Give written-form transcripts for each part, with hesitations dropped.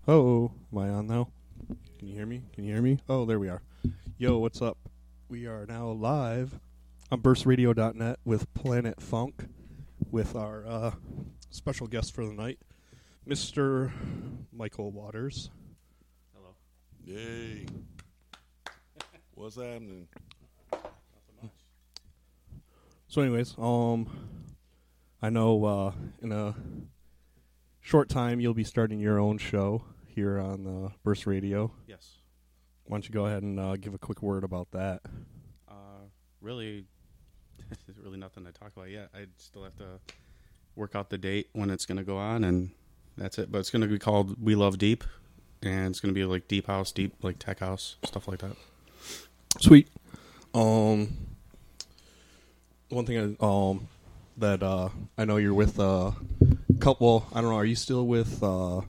Oh, am I on now? Can you hear me? Can you hear me? Oh, there we are. Yo, what's up? We are now live on burstradio.net with Planet Funk with our special guest for the night, Mr. Michael Waters. Hello. Yay. What's happening? So anyways, I know in a short time you'll be starting your own show here on Burst Radio. Yes. Why don't you go ahead and give a quick word about that? Really, there's really nothing to talk about yet. I still have to work out the date when it's going to go on, and that's it. But it's going to be called We Love Deep, and it's going to be like deep house, deep like tech house, stuff like that. Sweet. One thing that I know you're with a couple. I don't know. Are you still with?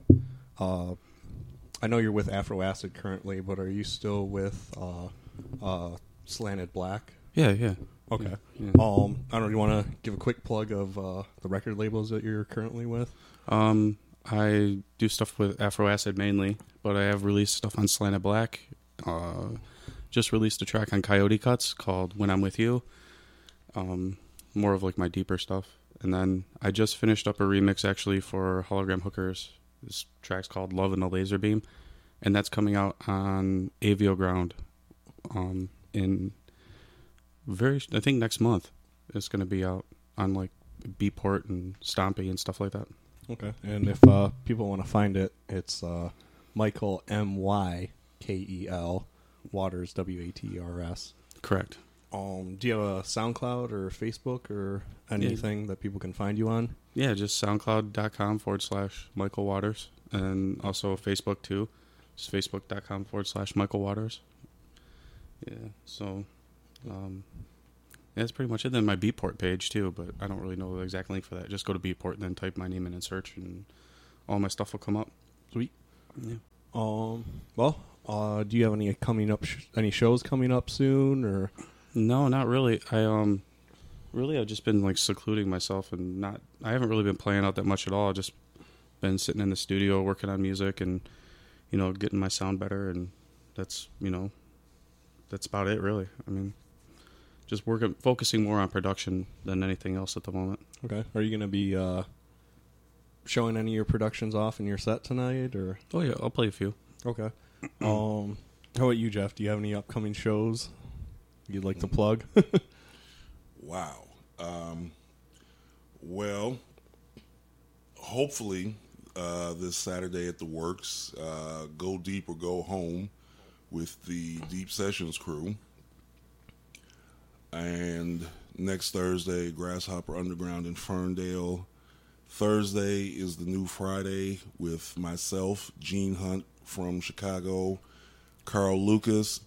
I know you're with Afro Acid currently, but are you still with Slanted Black? Yeah. Okay. Yeah. I don't know. Do you want to give a quick plug of the record labels that you're currently with? I do stuff with Afro Acid mainly, but I have released stuff on Slanted Black. Just released a track on Coyote Cuts called When I'm With You. More of like my deeper stuff. And then I just finished up a remix actually for Hologram Hookers. This track's called Love in a Laser Beam. And that's coming out on Avio Ground in I think next month. It's going to be out on like Beatport and Stompy and stuff like that. Okay. And if people want to find it, it's Michael Mykel Waters Waters. Correct. Do you have a SoundCloud or Facebook or anything that people can find you on? Yeah, just soundcloud.com/Michael Waters. And also Facebook too. It's facebook.com/Michael Waters. Yeah, so that's pretty much it. Then my Beatport page too, but I don't really know the exact link for that. Just go to Beatport and then type my name in and search, and all my stuff will come up. Sweet. Yeah. Do you have any coming up? Any shows coming up soon, or? No, not really. I've just been like secluding myself and I haven't really been playing out that much at all. I've just been sitting in the studio working on music and, getting my sound better, and that's about it really. I mean, just focusing more on production than anything else at the moment. Okay. Are you going to be showing any of your productions off in your set tonight, or? Oh yeah, I'll play a few. Okay. How about you, Jeff? Do you have any upcoming shows you'd like to plug? Wow. Well, hopefully this Saturday at the Works, Go Deep or Go Home with the Deep Sessions crew. And next Thursday, Grasshopper Underground in Ferndale. Thursday is the New Friday with myself, Gene Hunt from Chicago, Carl Lucas,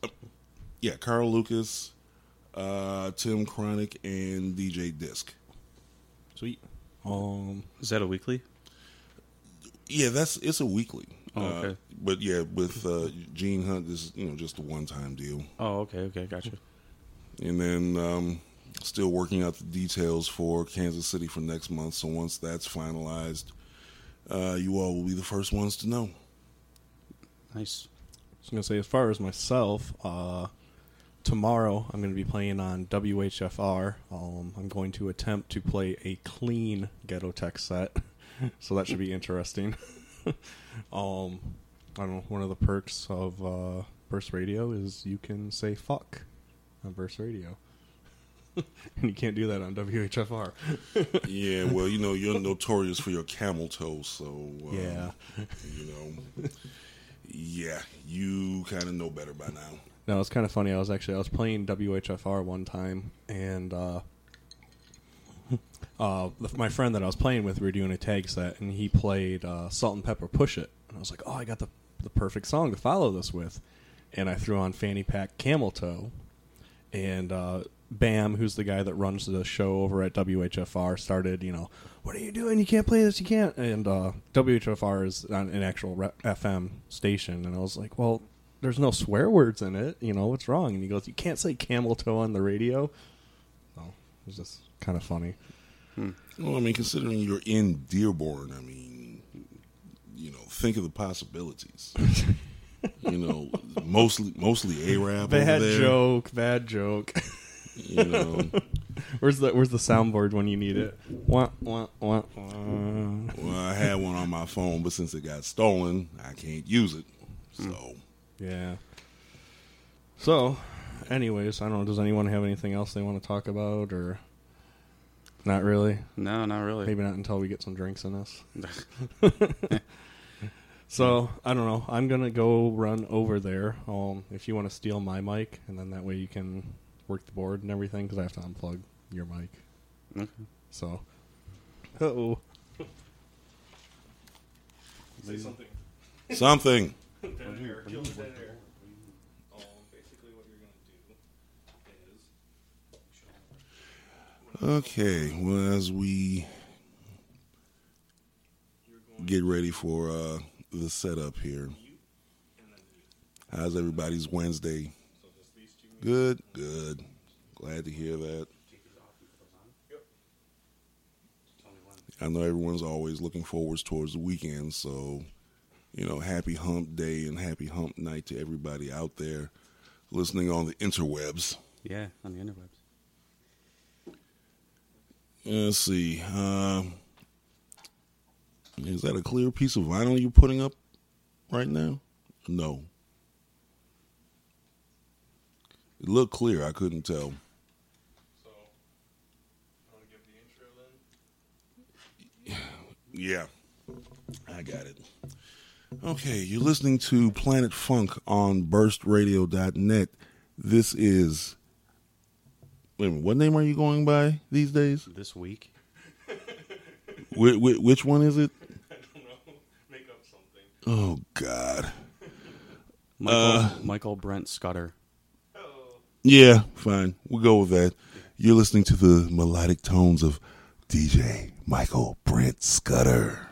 Tim Chronic, and DJ Disc. Sweet. Is that a weekly? Yeah, it's a weekly. Oh, okay. But yeah, with Gene Hunt, this is just a one-time deal. Oh, okay, gotcha. And then still working out the details for Kansas City for next month. So once that's finalized, you all will be the first ones to know. Nice. I was going to say, as far as myself, tomorrow I'm going to be playing on WHFR. I'm going to attempt to play a clean Ghetto Tech set, so that should be interesting. I don't know, one of the perks of Burst Radio is you can say fuck on Burst Radio. And you can't do that on WHFR. Yeah, well, you're notorious for your camel toe, so yeah. Yeah, you kind of know better by now. No, it's kind of funny. I was playing WHFR one time, and my friend that I was playing with, we were doing a tag set, and he played Salt and Pepper Push It. And I was like, oh, I got the perfect song to follow this with. And I threw on Fanny Pack Camel Toe, and Bam, who's the guy that runs the show over at WHFR, started, what are you doing? You can't play this, you can't. And WHFR is an actual FM station, and I was like, well, there's no swear words in it, what's wrong? And he goes, you can't say camel toe on the radio. So it was just kind of funny. Well, considering you're in Dearborn, think of the possibilities. You know, mostly Arab over Bad there. bad joke. You know, Where's the soundboard when you need it? Wah, wah, wah, wah. well, I had one on my phone, but since it got stolen, I can't use it. So, Yeah. So, anyways, I don't know. Does anyone have anything else they want to talk about, or not really? No, not really. Maybe not until we get some drinks in us. So, I don't know. I'm going to go run over there. If you want to steal my mic, and then that way you can work the board and everything, because I have to unplug your mic. Okay. So, uh-oh. Say something. something. Dead air. Kill the dead air. Basically what you're going to do is... Okay, well, as we get ready for the setup here, how's everybody's Wednesday? Good. Glad to hear that. I know everyone's always looking forward towards the weekend, so, you know, happy hump day and happy hump night to everybody out there listening on the interwebs. Yeah, on the interwebs. Let's see. Is that a clear piece of vinyl you're putting up right now? No. It looked clear. I couldn't tell. So, I want to give the intro then? Yeah, I got it. Okay, you're listening to Planet Funk on burstradio.net. This is... Wait a minute, what name are you going by these days? This week. Which one is it? I don't know. Make up something. Oh, God. Michael Brent Scudder. Yeah, fine. We'll go with that. You're listening to the melodic tones of DJ Michael Brent Scudder.